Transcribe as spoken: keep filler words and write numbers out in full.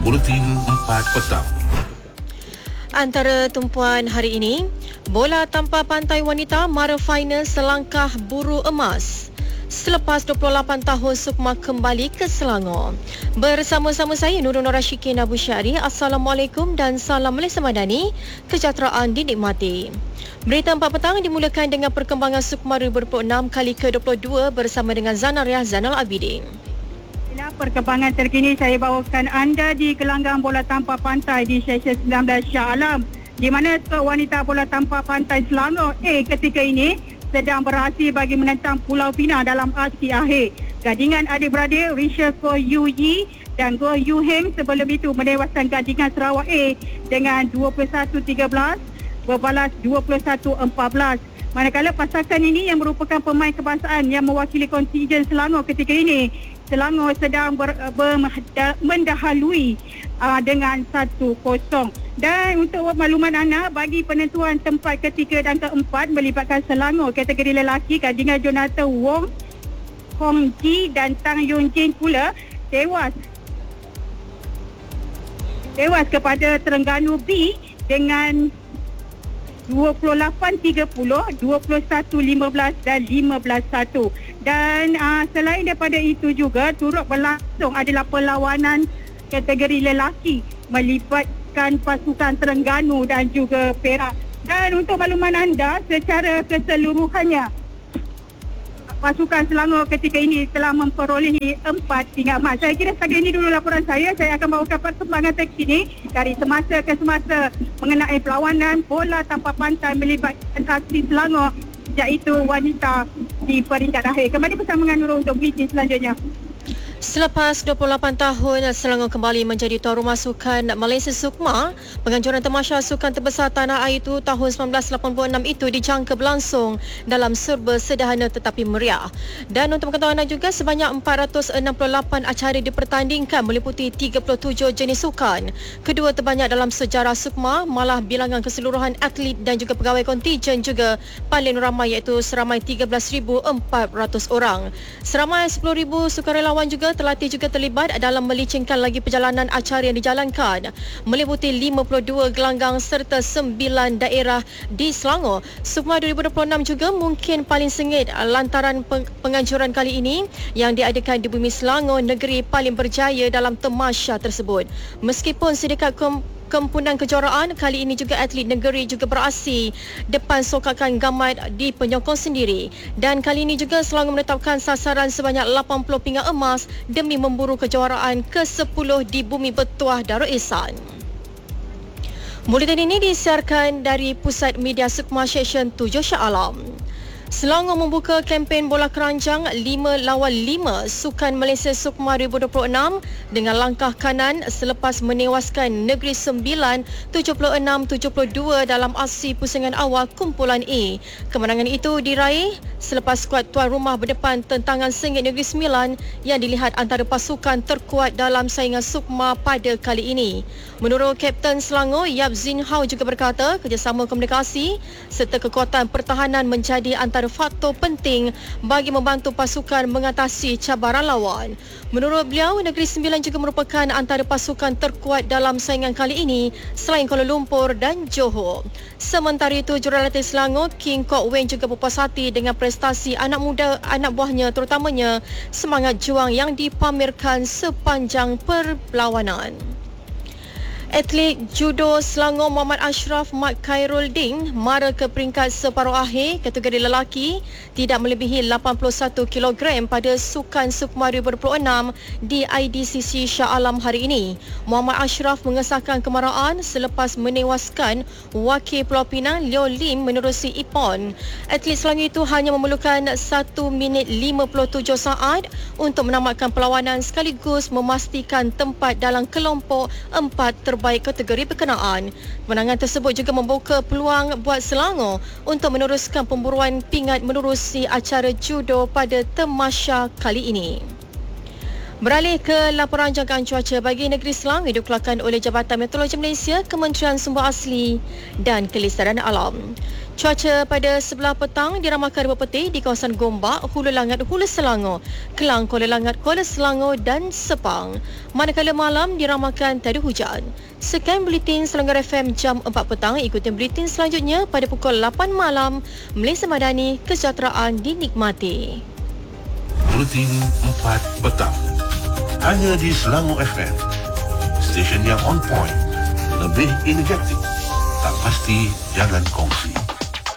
Buletin empat Petang. Antara tumpuan hari ini, bola tanpa pantai wanita mara final selangkah buru emas. Selepas dua puluh lapan tahun Sukma kembali ke Selangor. Bersama-sama saya Nurul Norashikin Abu Syari. Assalamualaikum dan salam Malaysia Madani. Kejahteraan dinikmati. Berita empat petang dimulakan dengan perkembangan Sukma dua ribu dua puluh enam kali ke dua puluh dua bersama dengan Zanaria Zainal Abidin. Inilah perkembangan terkini saya bawakan anda di gelanggang bola tanpa pantai di sesi sembilan belas Shah Alam, di mana skuad wanita bola tanpa pantai Selangor A ketika ini sedang berhasil bagi menentang Pulau Pinang dalam aksi akhir. Gadingan adik-beradik Risha Ko Yu Yi dan Go Yu Heng sebelum itu menewaskan gadingan Sarawak A dengan dua puluh satu tiga belas berbalas dua puluh satu empat belas. Manakala pasangan ini yang merupakan pemain kebangsaan yang mewakili kontingen Selangor ketika ini, Selangor sedang ber, ber, mendahului uh, dengan satu kosong. Dan untuk makluman anda, bagi penentuan tempat ketiga dan keempat melibatkan Selangor kategori lelaki, gadingan Jonathan Wong, Hong Ji dan Tang Yong Jin pula tewas tewas kepada Terengganu B dengan dua puluh lapan tiga puluh, dua puluh satu lima belas dan lima belas satu. Dan uh, selain daripada itu juga turut berlangsung adalah perlawanan kategori lelaki melibatkan pasukan Terengganu dan juga Perak. Dan untuk makluman anda, secara keseluruhannya pasukan Selangor ketika ini telah memperolehi empat tingkat emas. Saya kira setakat ini dulu laporan saya. Saya akan bawakan perkembangan terkini dari semasa ke semasa mengenai perlawanan bola tanpa pantai melibatkan aksi Selangor, iaitu wanita di peringkat akhir. Kembali bersama dengan Nurul untuk meeting selanjutnya. Selepas dua puluh lapan tahun, Selangor kembali menjadi tuan rumah sukan Malaysia Sukma. Penganjuran tamasya sukan terbesar tanah air itu tahun seribu sembilan ratus lapan puluh enam itu dijangka berlangsung dalam serba sederhana tetapi meriah. Dan untuk pengetahuan anda juga, sebanyak empat ratus enam puluh lapan acara dipertandingkan meliputi tiga puluh tujuh jenis sukan. Kedua terbanyak dalam sejarah Sukma, malah bilangan keseluruhan atlet dan juga pegawai kontingen juga paling ramai, iaitu seramai tiga belas ribu empat ratus orang. Seramai sepuluh ribu sukarelawan juga terlatih juga terlibat dalam melicingkan lagi perjalanan acara yang dijalankan, meliputi lima puluh dua gelanggang serta sembilan daerah di Selangor. Sukma dua ribu dua puluh enam juga mungkin paling sengit lantaran penganjuran kali ini yang diadakan di bumi Selangor, negeri paling berjaya dalam tamasya tersebut. Meskipun sedekat kom kempunan kejuaraan, kali ini juga atlet negeri juga beraksi depan sokakan gamat di penyokong sendiri. Dan kali ini juga Selangor menetapkan sasaran sebanyak lapan puluh pinggan emas demi memburu kejuaraan ke sepuluh di bumi bertuah Darul Ihsan. Buletin ini disiarkan dari Pusat Media Sukma Seksyen tujuh Shah Alam. Selangor membuka kempen bola keranjang lima lawan lima Sukan Malaysia Sukma dua ribu dua puluh enam dengan langkah kanan selepas menewaskan Negeri Sembilan tujuh puluh enam tujuh puluh dua dalam aksi pusingan awal kumpulan A. Kemenangan itu diraih selepas skuad tuan rumah berdepan tentangan sengit Negeri Sembilan yang dilihat antara pasukan terkuat dalam saingan Sukma pada kali ini. Menurut Kapten Selangor, Yap Zin Hao juga berkata, kerjasama komunikasi serta kekuatan pertahanan menjadi antara faktor penting bagi membantu pasukan mengatasi cabaran lawan. Menurut beliau, Negeri Sembilan juga merupakan antara pasukan terkuat dalam saingan kali ini selain Kuala Lumpur dan Johor. Sementara itu, jurulatih Selangor, King Kok Wen juga berpuas hati dengan prestasi anak muda anak buahnya, terutamanya semangat juang yang dipamerkan sepanjang perlawanan. Atlet judo Selangor Muhammad Ashraf Mat Khairul Din mara ke peringkat separuh akhir kategori lelaki tidak melebihi lapan puluh satu kilogram pada Sukan Sukma dua ribu dua puluh enam di I D C C Shah Alam hari ini. Muhammad Ashraf mengesahkan kemarahan selepas menewaskan wakil Pulau Pinang Leo Lim menerusi Ippon. Atlet Selangor itu hanya memerlukan satu minit lima puluh tujuh saat untuk menamatkan perlawanan sekaligus memastikan tempat dalam kelompok empat terbaik baik kategori berkenaan. Kemenangan tersebut juga membuka peluang buat Selangor untuk meneruskan pemburuan pingat menerusi acara judo pada tamasya kali ini. Beralih ke laporan jangkaan cuaca bagi negeri Selang dikeluarkan oleh Jabatan Meteorologi Malaysia, Kementerian Sumber Asli dan Kelestarian Alam. Cuaca pada sebelah petang diramalkan berpetih di kawasan Gombak, Hulu Langat Hulu Selangor, Kelang Kuala Langat Kuala Selangor dan Sepang. Manakala malam diramalkan tiada hujan. Sekian Buletin Selangor F M jam empat petang. Ikuti buletin selanjutnya pada pukul lapan malam. Malaysia Madani, kesejahteraan dinikmati. Buletin empat petang. Hanya di Selangor F M. Stesen yang on point, lebih energetik. Tak pasti jangan kongsi.